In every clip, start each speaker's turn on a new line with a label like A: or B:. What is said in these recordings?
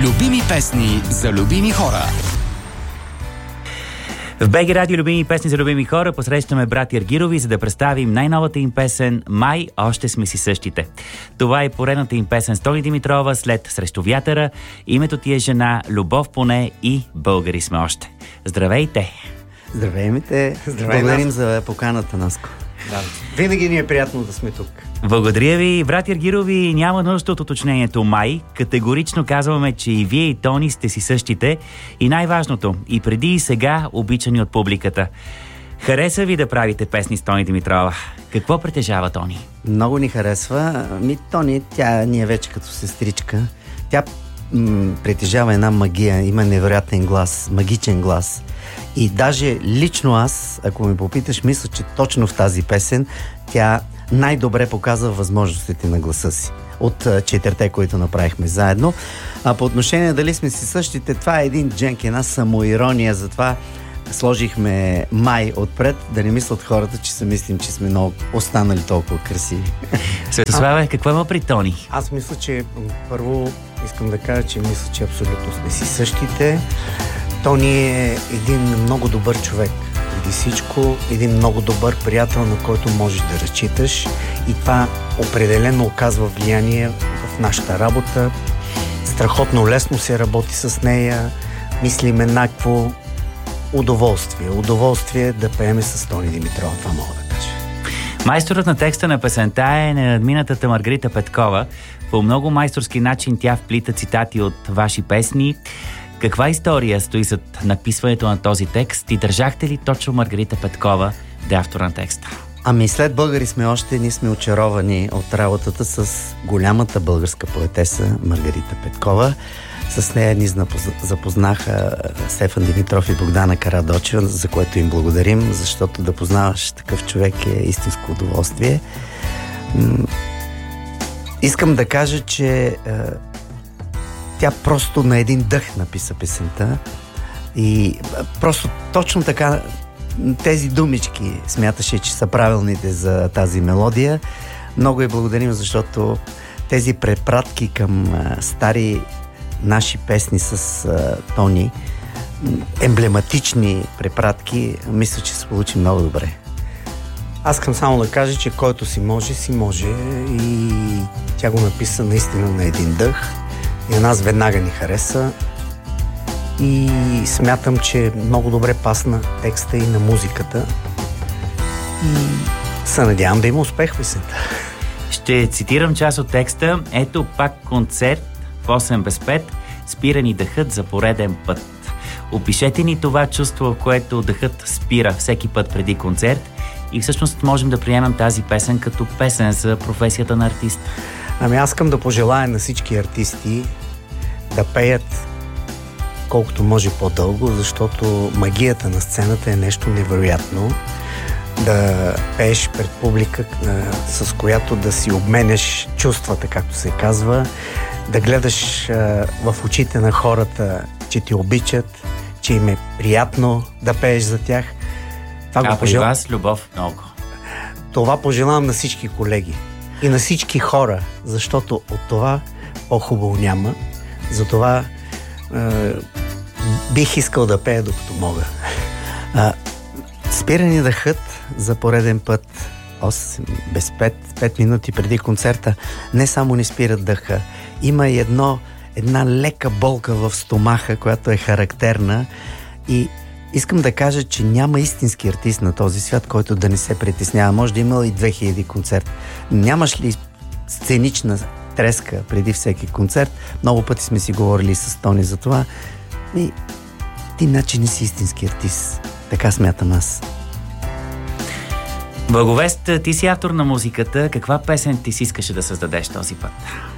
A: Любими песни за любими хора.
B: В БГ Радио любими песни за любими хора посрещаме брати Аргирови, за да представим най-новата им песен «Май, още сме си същите». Това е поредната им песен с Тони Димитрова след «Срещу вятъра», името ти е жена, любов поне и българи сме още. Здравейте!
C: Здравейте! Благодарим за поканата, Наско.
D: Да. Винаги ни е приятно да сме тук.
B: Благодаря ви, брати Аргирови. Няма нужда от уточнението «Май». Категорично казваме, че и вие, и Тони сте си същите. И най-важното, и преди и сега обичани от публиката. Хареса ви да правите песни с Тони Димитрова? Какво притежава Тони?
C: Много ни харесва. Тони, тя ни е вече като сестричка. Тя притежава една магия, има невероятен глас, магичен глас. И даже лично аз, ако ме попиташ, мисля, че точно в тази песен тя най-добре показва възможностите на гласа си от четирите, които направихме заедно. А по отношение дали сме си същите, това е един дженк, една самоирония, затова сложихме «Май» отпред, да не мислят хората, че се мислим, че сме много останали толкова красиви.
B: Светославе, какво има при Тони?
D: Аз мисля, че първо искам да кажа, че мисля, че абсолютно сме си същите. Тони е един много добър човек. Преди всичко, един много добър приятел, на който можеш да разчиташ, и това определено оказва влияние в нашата работа. Страхотно лесно се работи с нея, мислим еднакво. Удоволствие да пееме с Тони Димитрова, това мога да кажа.
B: Майсторът на текста на песента е неадминатата Маргарита Петкова. По много майсторски начин тя вплита цитати от ваши песни. Каква история стои зад написването на този текст и държахте ли точно Маргарита Петкова да е автор на текста?
C: Ами след «Българи сме още», ние сме очаровани от работата с голямата българска поетеса Маргарита Петкова. С нея ни запознаха Стефан Димитров и Богдана Карадочева, за което им благодарим, защото да познаваш такъв човек е истинско удоволствие. Искам да кажа, че тя просто на един дъх написа песента и просто точно така тези думички смяташе, че са правилните за тази мелодия. Много я благодарим, защото тези препратки към стари наши песни с Тони, емблематични препратки, мисля, че се получи много добре.
D: Аз искам само да кажа, че който си може и тя го написа наистина на един дъх и на нас веднага ни хареса и смятам, че много добре пасна текста и на музиката и се надявам да има успех в песента.
B: Ще цитирам част от текста. Ето пак концерт в 8 без 5, спира ни дъхът за пореден път. Опишете ни това чувство, в което дъхът спира всеки път преди концерт и всъщност можем да приемем тази песен като песен за професията на артист.
D: Ами аз искам да пожелая на всички артисти да пеят колкото може по-дълго, защото магията на сцената е нещо невероятно. Да пееш пред публика, с която да си обменяш чувствата, както се казва, да гледаш в очите на хората, че ти обичат, че им е приятно да пееш за тях.
B: Това при вас любов много.
D: Това пожелавам на всички колеги и на всички хора, защото от това по-хубаво няма. Затова бих искал да пея докато мога.
C: Спира ни дъхът за пореден път, 8 без 5 минути преди концерта. Не само ни спират дъха, има и една лека болка в стомаха, която е характерна, и искам да кажа, че няма истински артист на този свят, който да не се притеснява. Може да има и 2000 концерт. Нямаш ли сценична треска преди всеки концерт? Много пъти сме си говорили с Тони за това. И ти иначе не си истински артист. Така смятам аз.
B: Благовест, ти си автор на музиката. Каква песен ти си искаше да създадеш този път?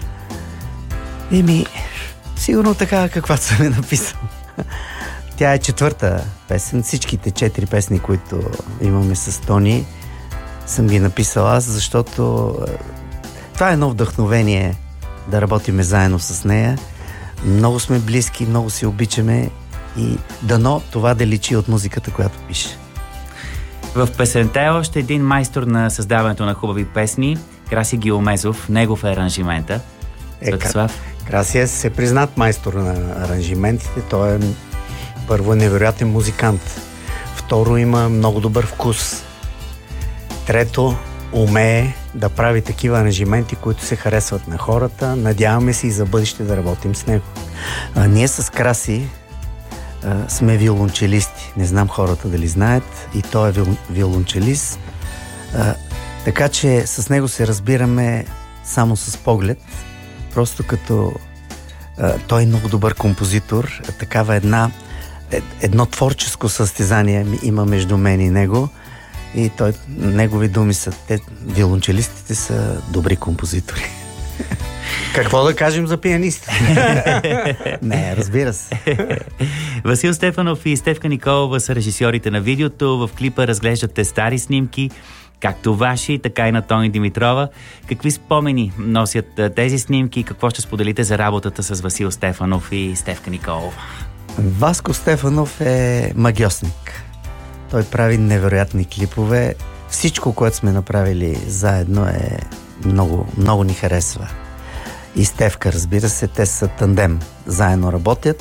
C: Сигурно така, каквато съм написал. Тя е четвърта песен. Всичките 4 песни, които имаме с Тони, съм ги написал аз, защото това е едно вдъхновение да работиме заедно с нея. Много сме близки, много си обичаме и дано това да личи от музиката, която пише.
B: В песента е още един майстор на създаването на хубави песни, Краси Геомезов, негов е аранжимента. Светослав.
D: Красиес е признат майстор на аранжиментите. Той е първо невероятен музикант. Второ, има много добър вкус. Трето, умее да прави такива аранжименти, които се харесват на хората. Надяваме се и за бъдеще да работим с него.
C: Ние с Краси сме виолончелисти. Не знам хората дали знаят. И той е виолончелист. Така че с него се разбираме само с поглед. Просто като той е много добър композитор. Такава едно творческо състезание има между мен и него. И негови думи са, виолончелистите са добри композитори.
D: Какво да кажем за пианистите?
C: Не, разбира се.
B: Васил Стефанов и Стефка Николова са режисьорите на видеото. В клипа разглеждате стари снимки, както ваши, така и на Тони Димитрова. Какви спомени носят тези снимки и какво ще споделите за работата с Васил Стефанов и Стефка Николова?
C: Васко Стефанов е магьосник. Той прави невероятни клипове. Всичко, което сме направили заедно е много, много ни харесва. И Стефка, разбира се, те са тандем. Заедно работят.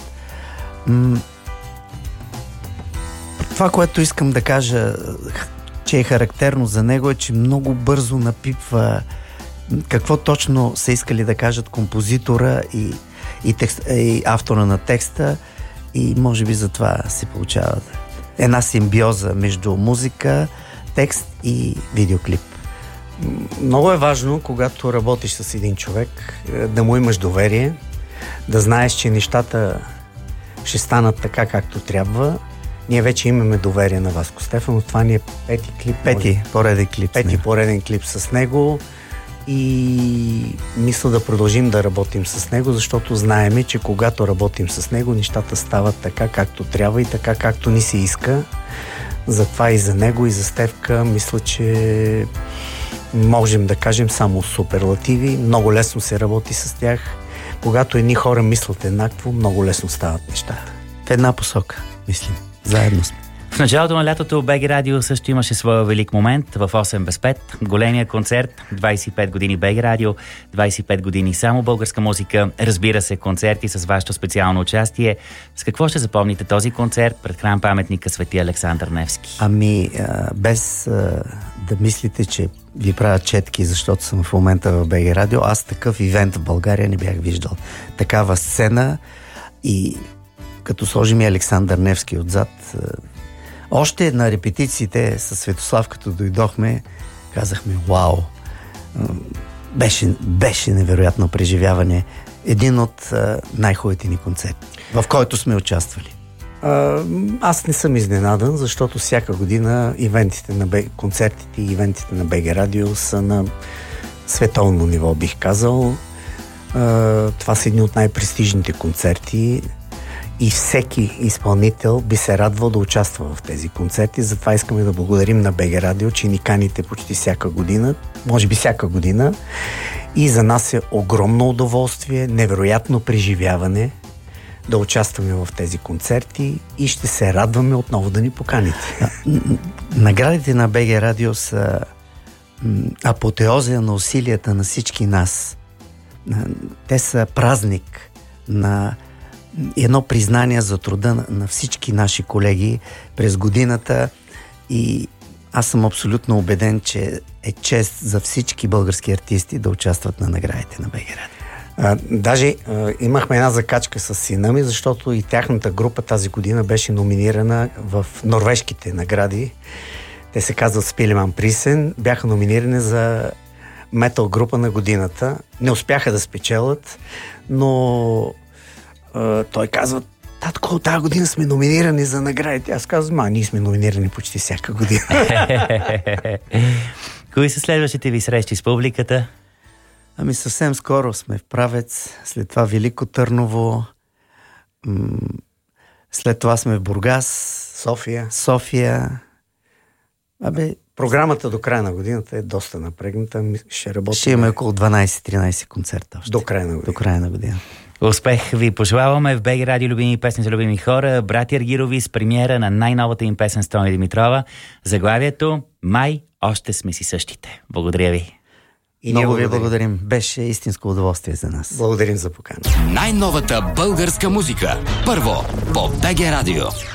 C: Това, което искам да кажа, че е характерно за него, е, че много бързо напипва какво точно са искали да кажат композитора и автора на текста, и може би затова се получава една симбиоза между музика, текст и видеоклип.
D: Много е важно, когато работиш с един човек, да му имаш доверие, да знаеш, че нещата ще станат така, както трябва. Ние вече имаме доверие на Васко Стефанов. Това ни е пети пореден клип с него. И мисля да продължим да работим с него, защото знаеме, че когато работим с него, нещата стават така, както трябва и така, както ни се иска. Затова и за него, и за Стефка, мисля, че можем да кажем само суперлативи. Много лесно се работи с тях. Когато едни хора мислят еднакво, много лесно стават нещата.
C: В една посока, мислим. Заедно сме.
B: В началото на лятото БГ Радио също имаше своя велик момент в 8 без 5. Големия концерт, 25 години БГ Радио, 25 години само българска музика. Разбира се, концерти с вашето специално участие. С какво ще запомните този концерт пред храм паметника Свети Александър Невски?
C: Без да мислите, че ви правя четки, защото съм в момента в БГ Радио, аз такъв ивент в България не бях виждал. Такава сцена, и като сложим и Александър Невски отзад. Още на репетициите с Светослав, като дойдохме, казахме, вау! Беше невероятно преживяване. Един от най-хубавите ни концерти, в който сме участвали.
D: Аз не съм изненадан, защото всяка година концертите и ивентите на БГ Радио са на световно ниво, бих казал. Това са едни от най-престижните концерти. И всеки изпълнител би се радвал да участва в тези концерти. Затова искаме да благодарим на БГ Радио, че ни каните почти всяка година, може би всяка година. И за нас е огромно удоволствие, невероятно преживяване да участваме в тези концерти и ще се радваме отново да ни поканите.
C: Наградите на БГ Радио са апотеозия на усилията на всички нас. Те са празник на едно признание за труда на всички наши колеги през годината, и аз съм абсолютно убеден, че е чест за всички български артисти да участват на наградите на БГ Радио.
D: Даже имахме една закачка с сина ми, защото и тяхната група тази година беше номинирана в норвежките награди. Те се казват Спилеман Присен. Бяха номинирани за метал група на годината. Не успяха да спечелят, но той казва, татко, тази година сме номинирани за наградите. Аз казвам, ние сме номинирани почти всяка година.
B: Кои са следващите ви срещи с публиката?
C: Съвсем скоро сме в Правец, след това Велико Търново, след това сме в Бургас, София.
D: Програмата до края на годината е доста напрегната.
C: Ще имаме около 12-13 концерта още.
D: До края на година.
B: Успех ви пожелаваме в БГ Радио любими песни за любими хора. Братя Аргирови с премиера на най-новата им песен с Тони Димитрова. Заглавието «Май още сме си същите». Благодаря ви.
D: И
C: много ви благодарим. Беше истинско удоволствие за нас.
D: Благодарим за покана.
A: Най-новата българска музика. Първо по БГ Радио.